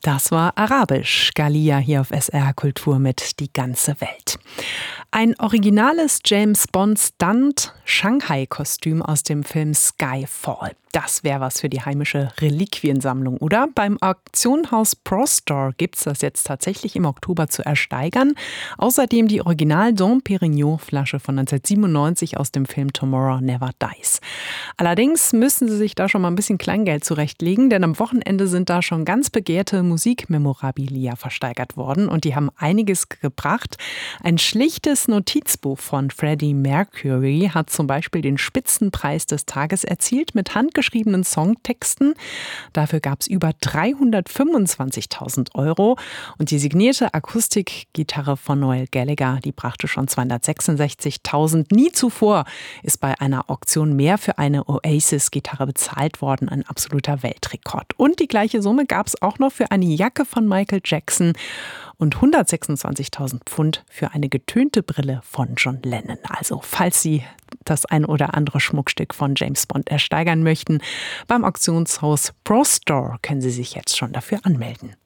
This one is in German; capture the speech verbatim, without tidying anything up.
Das war Arabisch. Galia hier auf S R Kultur mit Die ganze Welt. Ein originales James Bond Stunt Shanghai-Kostüm aus dem Film Skyfall. Das wäre was für die heimische Reliquiensammlung, oder? Beim Auktionhaus ProStore gibt es das jetzt tatsächlich im Oktober zu ersteigern. Außerdem die Original Dom Pérignon Flasche von neunzehnhundertsiebenundneunzig aus dem Film Tomorrow Never Dies. Allerdings müssen Sie sich da schon mal ein bisschen Kleingeld zurechtlegen, denn am Wochenende sind da schon ganz begehrte Musikmemorabilia versteigert worden und die haben einiges gebracht. Ein schlichtes Notizbuch von Freddie Mercury hat zum Beispiel den Spitzenpreis des Tages erzielt mit handgeschriebenen Songtexten. Dafür gab es über dreihundertfünfundzwanzigtausend Euro und die signierte Akustikgitarre von Noel Gallagher, die brachte schon zweihundertsechsundsechzigtausend. Nie zuvor ist bei einer Auktion mehr für eine Oasis-Gitarre bezahlt worden, ein absoluter Weltrekord. Und die gleiche Summe gab es auch noch für eine Jacke von Michael Jackson und hundertsechsundzwanzigtausend Pfund für eine getönte Brille von John Lennon. Also falls Sie das ein oder andere Schmuckstück von James Bond ersteigern möchten, beim Auktionshaus ProStore können Sie sich jetzt schon dafür anmelden.